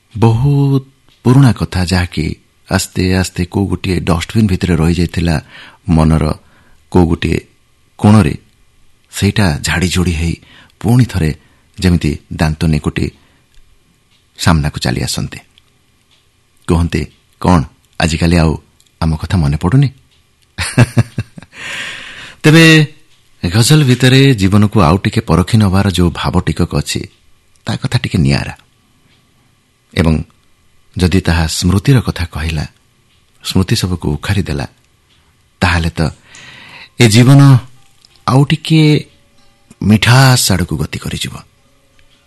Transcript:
ବହୁତ ପୁରୁଣା କଥା, ଯାହାକି ଆସ୍ତେ ଆସ୍ତେ କେଉଁ ଗୋଟିଏ ଡଷ୍ଟବିନ୍ ଭିତରେ ରହିଯାଇଥିଲା ମନର କେଉଁ ଗୋଟିଏ କୋଣରେ, ସେଇଟା ଝାଡ଼ି ଯୋଡ଼ି ହେଇ ପୁଣି ଥରେ ଯେମିତି ଦାନ୍ତ ନିକୁଟି ସାମ୍ନାକୁ ଚାଲି ଆସନ୍ତେ। କୁହନ୍ତି, କ'ଣ ଆଜିକାଲି ଆଉ ଆମ କଥା ମନେ ପଡ଼ୁନି? ତେବେ ଗଜଲ ଭିତରେ ଜୀବନକୁ ଆଉ ଟିକେ ପରଖି ନେବାର ଯେଉଁ ଭାବ ଟିକକ ଅଛି, ତା କଥା ଟିକେ ନିଆରା। ଏବଂ ଯଦି ତାହା ସ୍ମୃତିର କଥା କହିଲା, ସ୍ମୃତି ସବୁକୁ ଉଖାରି ଦେଲା, ତାହେଲେ ତ ଏ ଜୀବନ ଆଉ ଟିକେ ମିଠାସ୍ ଆଡ଼କୁ ଗତି କରିଯିବ।